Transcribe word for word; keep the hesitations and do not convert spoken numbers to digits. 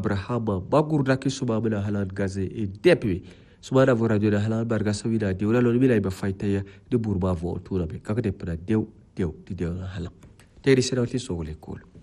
abrahama bagurda ki suma mina halan gaze e depe suma na vora jona halan barga sawina de wala lo mina ba faytaya de burba vo tura be kakade pra dew dew di dew halan teri sera ti sogole kol